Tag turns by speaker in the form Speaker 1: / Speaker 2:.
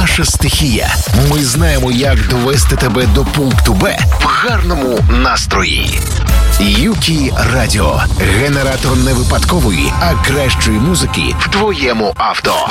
Speaker 1: наша стихія. Ми знаємо, як довести тебе до пункту Б в гарному настрої. Юкі Радіо. Генератор не випадкової, а кращої музики в твоєму авто.